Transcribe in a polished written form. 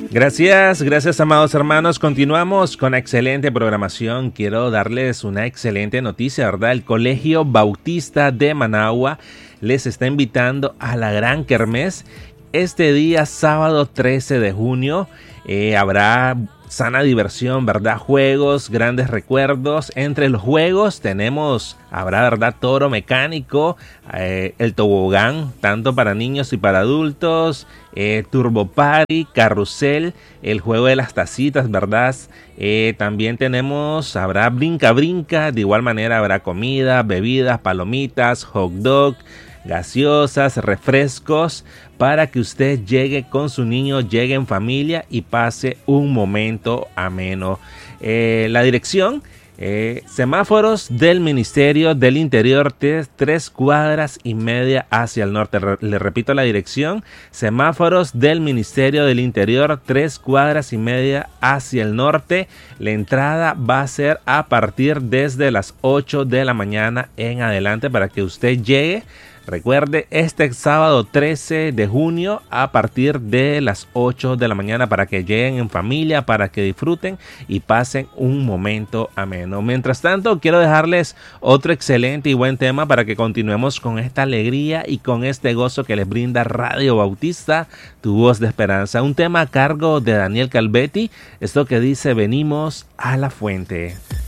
Gracias amados hermanos. Continuamos con excelente programación. Quiero darles una excelente noticia, ¿verdad? El Colegio Bautista de Managua les está invitando a la Gran Kermés. Este día, sábado 13 de junio, habrá sana diversión, ¿verdad? Juegos, grandes recuerdos. Entre los juegos habrá, ¿verdad? Toro mecánico, el tobogán, tanto para niños y para adultos, Turbo Party, carrusel, el juego de las tacitas, ¿verdad? También habrá brinca brinca, de igual manera habrá comida, bebidas, palomitas, hot dog, gaseosas, refrescos, para que usted llegue con su niño, llegue en familia y pase un momento ameno. La dirección, semáforos del Ministerio del Interior, 3 cuadras y media hacia el norte. Le repito la dirección, semáforos del Ministerio del Interior, 3 cuadras y media hacia el norte. La entrada va a ser a partir desde las 8 de la mañana en adelante para que usted llegue. Recuerde, este sábado 13 de junio a partir de las 8 de la mañana para que lleguen en familia, para que disfruten y pasen un momento ameno. Mientras tanto, quiero dejarles otro excelente y buen tema para que continuemos con esta alegría y con este gozo que les brinda Radio Bautista, tu voz de esperanza. Un tema a cargo de Daniel Calvetti, esto que dice: venimos a la fuente.